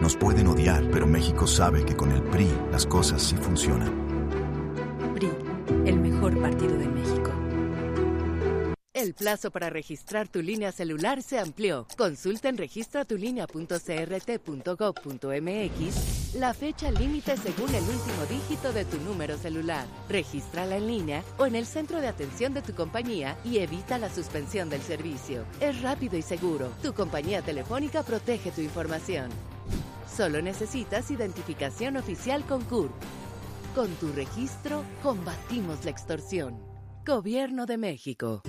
Nos pueden odiar, pero México sabe que con el PRI las cosas sí funcionan. PRI, el mejor partido de México. El plazo para registrar tu línea celular se amplió. Consulta en registratulinea.crt.gov.mx la fecha límite según el último dígito de tu número celular. Regístrala en línea o en el centro de atención de tu compañía y evita la suspensión del servicio. Es rápido y seguro. Tu compañía telefónica protege tu información. Solo necesitas identificación oficial con CURP. Con tu registro, combatimos la extorsión. Gobierno de México.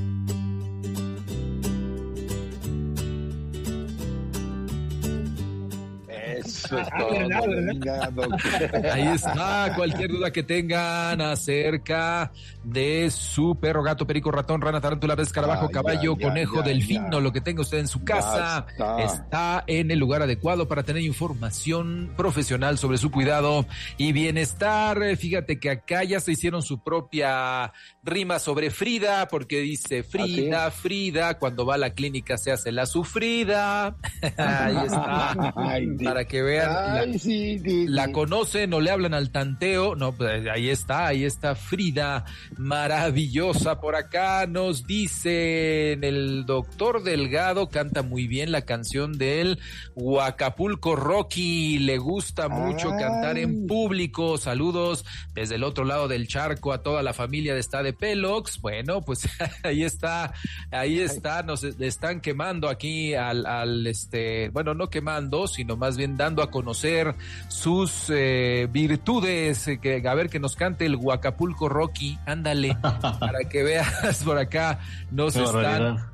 Eso es todo. Ahí está, cualquier duda que tengan acerca de su perro, gato, perico, ratón, rana, tarántula, pez, escarabajo, caballo, conejo, delfín o lo que tenga usted en su casa, está en el lugar adecuado para tener información profesional sobre su cuidado y bienestar. Fíjate que acá ya se hicieron su propia rima sobre Frida, porque dice Frida, ¿sí? Frida, cuando va a la clínica se hace la sufrida. Ahí está. Para que vean, la conocen o le hablan al tanteo. No, pues ahí está Frida, maravillosa. Por acá nos dicen, el doctor Delgado canta muy bien la canción del Huacapulco Rocky, le gusta mucho cantar en público. Saludos desde el otro lado del charco a toda la familia de Esta de Pelox. Bueno, pues ahí está, nos están quemando aquí bueno, no quemando, sino más bien dando a conocer sus virtudes, a ver que nos cante el Huacapulco Rocky, ándale, para que veas. Por acá nos están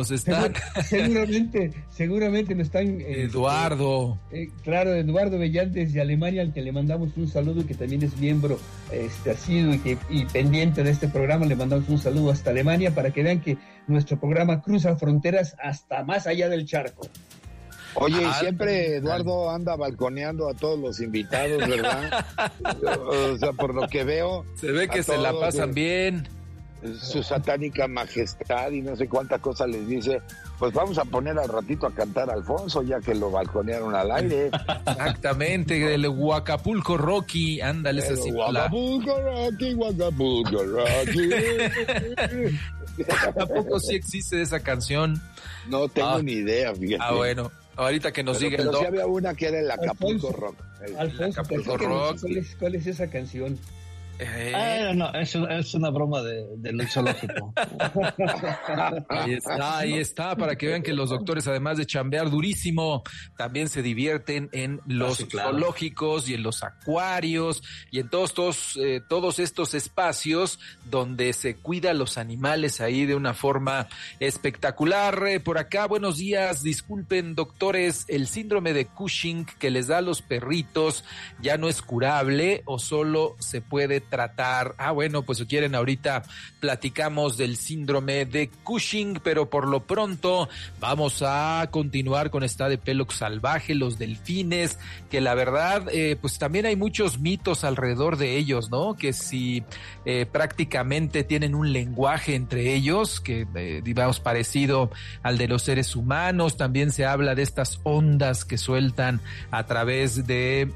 seguramente nos están Eduardo Eduardo Bellán desde Alemania, al que le mandamos un saludo y que también es miembro asiduo y pendiente de este programa. Le mandamos un saludo hasta Alemania para que vean que nuestro programa cruza fronteras hasta más allá del charco. Oye, siempre Eduardo anda balconeando a todos los invitados, ¿verdad? O sea, por lo que veo, se ve que se la pasan bien. Su satánica majestad y no sé cuánta cosa les dice. Pues vamos a poner al ratito a cantar a Alfonso, ya que lo balconearon al aire. Exactamente, el Huacapulco Rocky, ándale, esa sí. Huacapulco Rocky. ¿Tampoco sí existe esa canción? No tengo ni idea, fíjate. Bueno, ahorita que nos diga el doc. Pero sí había una que era el Acapulco Rock. Alfonso, Acapulco Rock. ¿Cuál es esa canción? No, es una broma del zoológico. Ahí está, para que vean que los doctores, además de chambear durísimo, también se divierten en los zoológicos y en los acuarios y en todos estos espacios donde se cuida a los animales ahí de una forma espectacular. Por acá, buenos días, disculpen doctores, el síndrome de Cushing que les da a los perritos ya no es curable o solo se puede tratar. Bueno, pues si quieren ahorita platicamos del síndrome de Cushing, pero por lo pronto vamos a continuar con Esta de Pelox salvaje, los delfines, que la verdad pues también hay muchos mitos alrededor de ellos, ¿no? Que si prácticamente tienen un lenguaje entre ellos que digamos parecido al de los seres humanos. También se habla de estas ondas que sueltan a través de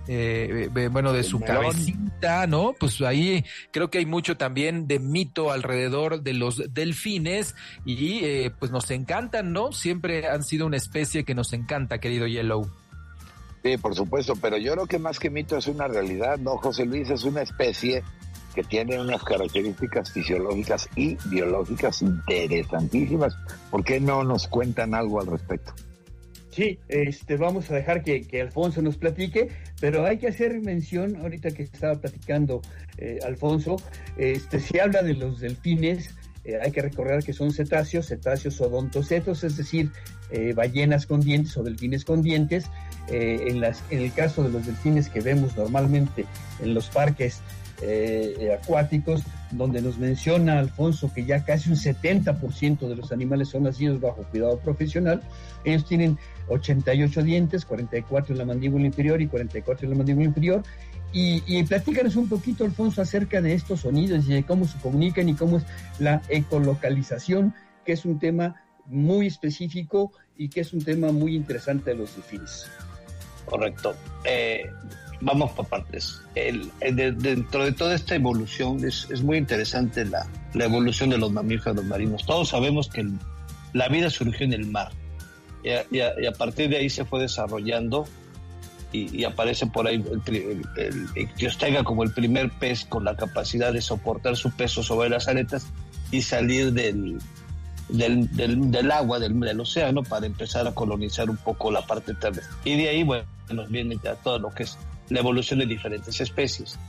su cabecita, ¿no? Pues ahí creo que hay mucho también de mito alrededor de los delfines y pues nos encantan, ¿no? Siempre han sido una especie que nos encanta, querido Yellow. Sí, por supuesto, pero yo creo que más que mito es una realidad, ¿no, José Luis? Es una especie que tiene unas características fisiológicas y biológicas interesantísimas. ¿Por qué no nos cuentan algo al respecto? Sí, vamos a dejar que Alfonso nos platique, pero hay que hacer mención, ahorita que estaba platicando Alfonso, se habla de los delfines, hay que recordar que son cetáceos odontocetos, es decir, ballenas con dientes o delfines con dientes. En el caso de los delfines que vemos normalmente en los parques acuáticos, donde nos menciona Alfonso que ya casi un 70% de los animales son nacidos bajo cuidado profesional. Ellos tienen 88 dientes, 44 en la mandíbula inferior y 44 en la mandíbula inferior. Y platícanos un poquito, Alfonso, acerca de estos sonidos y de cómo se comunican y cómo es la ecolocalización, que es un tema muy específico y que es un tema muy interesante de los delfines. Correcto. vamos por partes. Dentro de toda esta evolución es muy interesante la evolución de los mamíferos marinos. Todos sabemos que la vida surgió en el mar y a partir de ahí se fue desarrollando y aparece por ahí el Ictiostega como el primer pez con la capacidad de soportar su peso sobre las aletas y salir del agua, del océano, para empezar a colonizar un poco la parte terrestre. Y de ahí, bueno, nos viene ya todo lo que es la evolución de diferentes especies.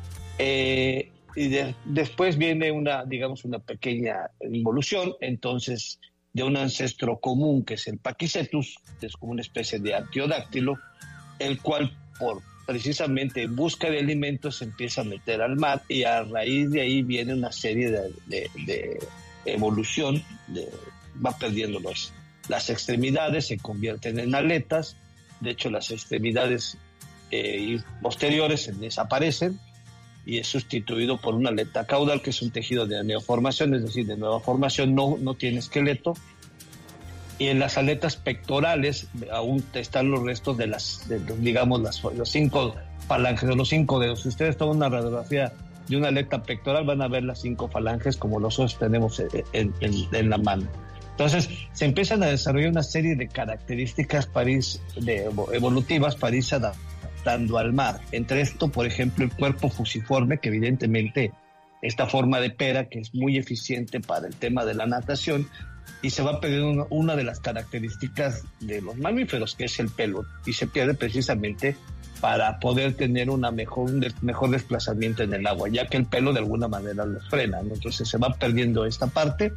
Después viene una pequeña involución, entonces, de un ancestro común, que es el Paquicetus, que es como una especie de artiodáctilo, el cual, precisamente en busca de alimentos, se empieza a meter al mar, y a raíz de ahí viene una serie de evolución, va perdiendo las extremidades, se convierten en aletas. De hecho, las extremidades posteriores desaparecen y es sustituido por una aleta caudal, que es un tejido de neoformación, es decir, de nueva formación, no tiene esqueleto. Y en las aletas pectorales aún están los restos de los 5 falanges, de los 5 dedos. Si ustedes toman una radiografía de una aleta pectoral, van a ver las 5 falanges como nosotros tenemos en la mano. Entonces se empiezan a desarrollar una serie de características evolutivas para irse adaptando al mar. Entre esto, por ejemplo, el cuerpo fusiforme, que evidentemente esta forma de pera, que es muy eficiente para el tema de la natación, y se va perdiendo una de las características de los mamíferos, que es el pelo, y se pierde precisamente para poder tener un mejor desplazamiento en el agua, ya que el pelo de alguna manera los frena, ¿no? Entonces se va perdiendo esta parte.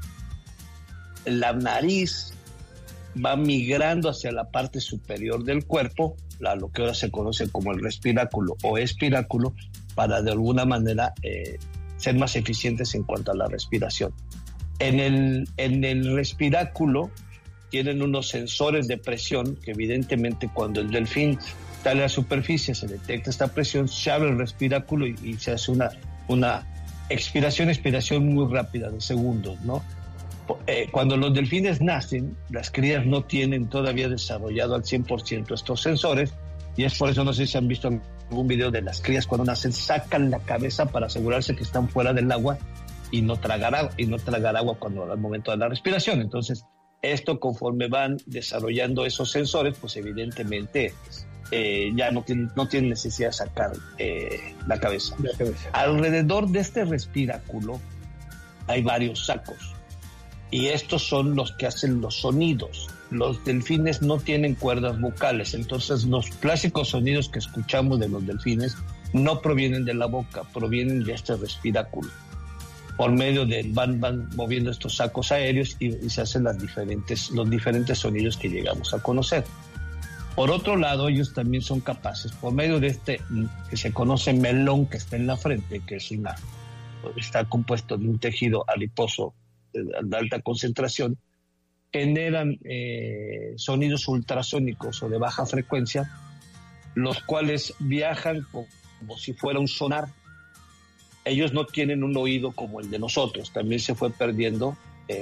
La nariz va migrando hacia la parte superior del cuerpo, lo que ahora se conoce como el respiráculo o espiráculo, para de alguna manera ser más eficientes en cuanto a la respiración. En el respiráculo tienen unos sensores de presión que evidentemente cuando el delfín sale a la superficie se detecta esta presión, se abre el respiráculo y se hace una expiración muy rápida de segundos, ¿no? Cuando los delfines nacen, las crías no tienen todavía desarrollado al 100% estos sensores, y es por eso, no sé si han visto algún video de las crías cuando nacen, sacan la cabeza para asegurarse que están fuera del agua y no tragar agua al momento de la respiración. Entonces, esto, conforme van desarrollando esos sensores, pues evidentemente ya no tienen necesidad de sacar la cabeza. Alrededor de este respiráculo hay varios sacos, y estos son los que hacen los sonidos. Los delfines no tienen cuerdas vocales, entonces los clásicos sonidos que escuchamos de los delfines no provienen de la boca, provienen de este respiráculo. Por medio van moviendo estos sacos aéreos y se hacen los diferentes sonidos que llegamos a conocer. Por otro lado, ellos también son capaces, por medio de este que se conoce melón que está en la frente, que está compuesto de un tejido adiposo de alta concentración, generan sonidos ultrasónicos o de baja frecuencia, los cuales viajan como si fuera un sonar. Ellos no tienen un oído como el de nosotros, también se fue perdiendo.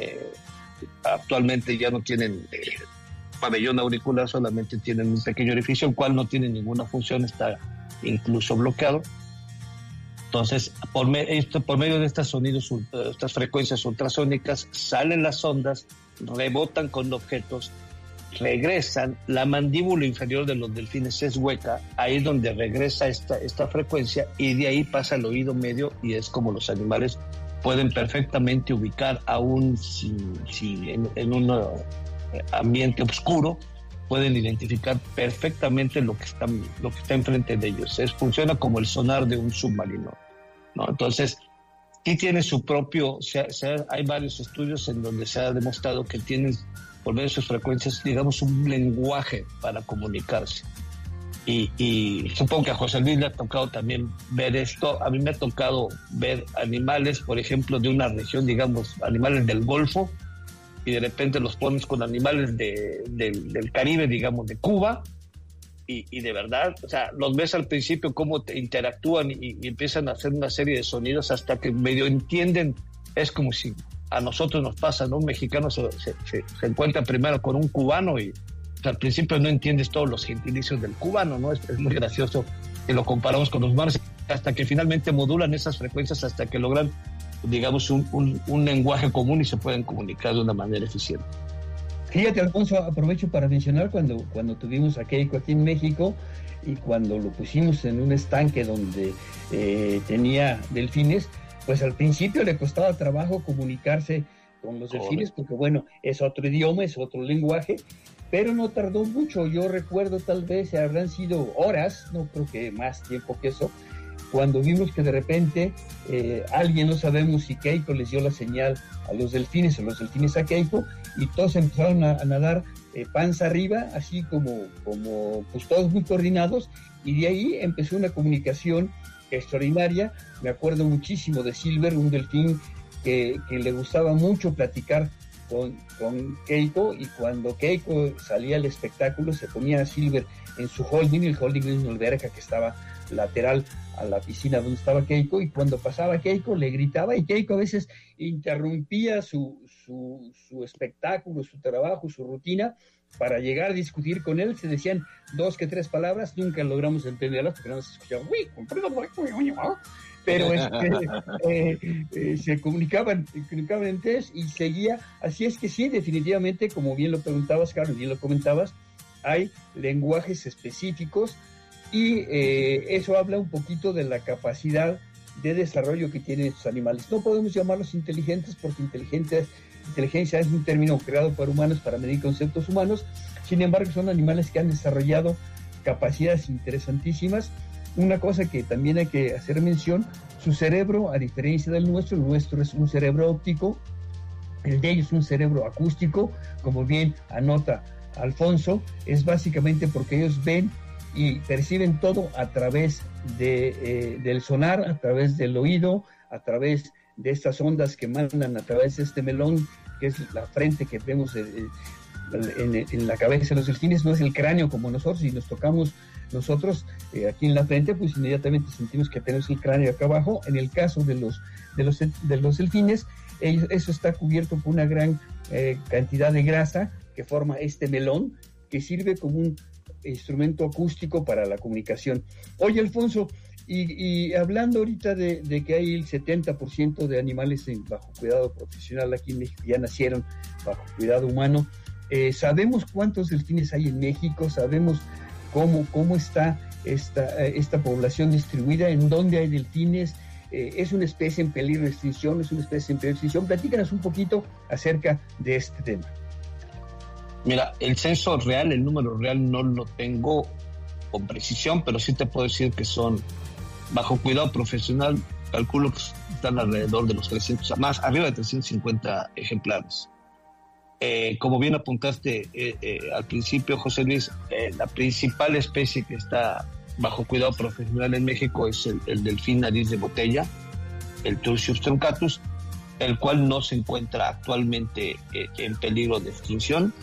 Actualmente ya no tienen pabellón auricular, solamente tienen un pequeño orificio, el cual no tiene ninguna función, está incluso bloqueado. Entonces, por medio de estos sonidos, estas frecuencias ultrasónicas, salen las ondas, rebotan con objetos, regresan. La mandíbula inferior de los delfines es hueca, ahí es donde regresa esta frecuencia, y de ahí pasa al oído medio, y es como los animales pueden perfectamente ubicar, aún si en un ambiente oscuro, pueden identificar perfectamente lo que está enfrente de ellos. Funciona como el sonar de un submarino, ¿no? Entonces, sí tiene su propio... hay varios estudios en donde se ha demostrado que tienen, por medio de sus frecuencias, digamos, un lenguaje para comunicarse. Y supongo que a José Luis le ha tocado también ver esto. A mí me ha tocado ver animales, por ejemplo, de una región, digamos, animales del Golfo, y de repente los pones con animales del Caribe, digamos, de Cuba, y de verdad, o sea, los ves al principio cómo interactúan y empiezan a hacer una serie de sonidos hasta que medio entienden. Es como si a nosotros nos pasa, ¿no? Un mexicano se encuentra primero con un cubano y al principio no entiendes todos los gentilicios del cubano, ¿no? Es muy gracioso que lo comparamos con los humanos, hasta que finalmente modulan esas frecuencias, hasta que logran, digamos, un lenguaje común y se pueden comunicar de una manera eficiente. Fíjate, Alfonso, aprovecho para mencionar cuando tuvimos a Keiko aquí en México y cuando lo pusimos en un estanque donde tenía delfines, pues al principio le costaba trabajo comunicarse con los delfines, porque bueno, es otro idioma, es otro lenguaje, pero no tardó mucho. Yo recuerdo, tal vez habrán sido horas, no creo que más tiempo que eso, cuando vimos que de repente alguien, no sabemos si Keiko les dio la señal a los delfines o los delfines a Keiko, y todos empezaron a nadar panza arriba, así como pues todos muy coordinados, y de ahí empezó una comunicación extraordinaria. Me acuerdo muchísimo de Silver, un delfín que le gustaba mucho platicar con Keiko, y cuando Keiko salía al espectáculo se ponía a Silver en su holding. El holding es una alberca que estaba lateral a la piscina donde estaba Keiko, y cuando pasaba Keiko le gritaba, y Keiko a veces interrumpía su espectáculo, su trabajo, su rutina, para llegar a discutir con él. Se decían 2 que 3 palabras, nunca logramos entenderlas porque no se escuchaba, pero se comunicaban entre ellos y seguía. Así es que sí, definitivamente, como bien lo preguntabas, Carlos, bien lo comentabas, hay lenguajes específicos, y eso habla un poquito de la capacidad de desarrollo que tienen estos animales. No podemos llamarlos inteligentes, porque inteligencia es un término creado por humanos para medir conceptos humanos. Sin embargo, son animales que han desarrollado capacidades interesantísimas. Una cosa que también hay que hacer mención: su cerebro, a diferencia del nuestro, el nuestro es un cerebro óptico, el de ellos es un cerebro acústico, como bien anota Alfonso. Es básicamente porque ellos ven y perciben todo a través del sonar, a través del oído, a través de estas ondas que mandan a través de este melón, que es la frente que vemos en la cabeza de los delfines. No es el cráneo como nosotros. Si nos tocamos nosotros aquí en la frente, pues inmediatamente sentimos que tenemos el cráneo acá abajo. En el caso de los delfines, eso está cubierto por una gran cantidad de grasa que forma este melón, que sirve como un instrumento acústico para la comunicación. Oye, Alfonso, y hablando ahorita de que hay el 70% de animales bajo cuidado profesional aquí en México, ya nacieron bajo cuidado humano, ¿sabemos cuántos delfines hay en México? ¿Sabemos cómo está esta población distribuida? ¿En dónde hay delfines? ¿Es una especie en peligro de extinción? ¿Es una especie en peligro de extinción? Platícanos un poquito acerca de este tema. Mira, el censo real, el número real no lo tengo con precisión, pero sí te puedo decir que son bajo cuidado profesional. Calculo que están alrededor de los 300, más arriba de 350 ejemplares. Como bien apuntaste al principio, José Luis, la principal especie que está bajo cuidado profesional en México es el delfín nariz de botella, el Turcius truncatus, el cual no se encuentra actualmente en peligro de extinción.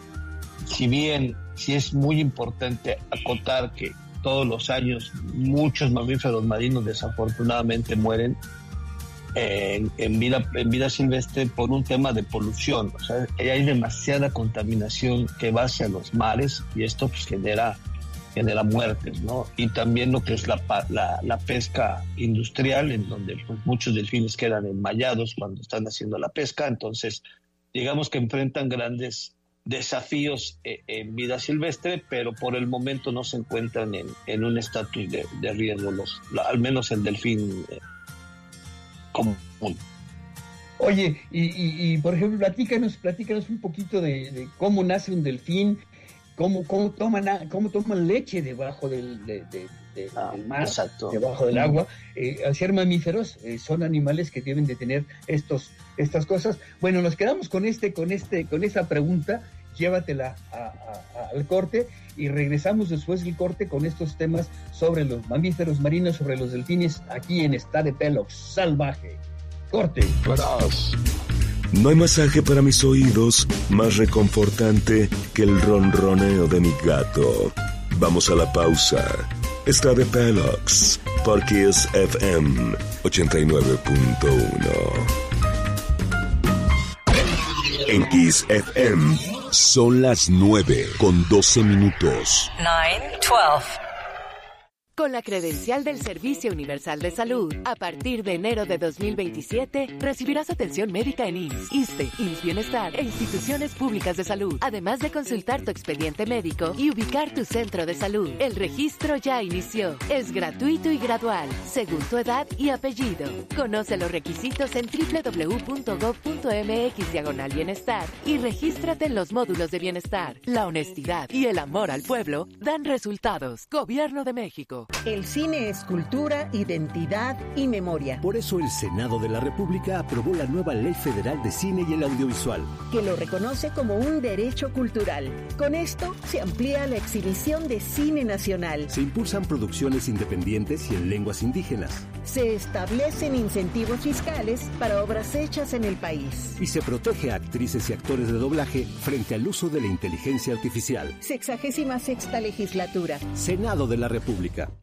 Si es muy importante acotar que todos los años muchos mamíferos marinos desafortunadamente mueren en vida silvestre por un tema de polución. O sea, hay demasiada contaminación que va hacia los mares, y esto pues genera muertes, ¿no? Y también lo que es la pesca industrial, en donde pues, muchos delfines quedan enmallados cuando están haciendo la pesca. Entonces, digamos que enfrentan grandes desafíos en vida silvestre, pero por el momento no se encuentran en un estatus de riesgo, al menos el delfín común. Oye, y por ejemplo, platícanos un poquito de cómo nace un delfín, cómo toman leche debajo del mar, exacto, debajo del agua. Al ser mamíferos, son animales que deben de tener estas cosas. Bueno, nos quedamos con esa pregunta. Llévatela al corte, y regresamos después del corte con estos temas sobre los mamíferos marinos, sobre los delfines, aquí en Está de Pelox Salvaje. Corte. No hay masaje para mis oídos más reconfortante que el ronroneo de mi gato. Vamos a la pausa. Está de Pelox por Kiss FM 89.1. En Kiss FM Son las 9:12. 9:12. Con la credencial del Servicio Universal de Salud, a partir de enero de 2027, recibirás atención médica en IMSS, ISSSTE, IMSS Bienestar e instituciones públicas de salud, además de consultar tu expediente médico y ubicar tu centro de salud. El registro ya inició. Es gratuito y gradual, según tu edad y apellido. Conoce los requisitos en www.gov.mx/bienestar y regístrate en los módulos de bienestar. La honestidad y el amor al pueblo dan resultados. Gobierno de México. El cine es cultura, identidad y memoria. Por eso el Senado de la República aprobó la nueva Ley Federal de Cine y el Audiovisual, que lo reconoce como un derecho cultural. Con esto se amplía la exhibición de cine nacional. Se impulsan producciones independientes y en lenguas indígenas. Se establecen incentivos fiscales para obras hechas en el país. Y se protege a actrices y actores de doblaje frente al uso de la inteligencia artificial. 66ª legislatura. Senado de la República.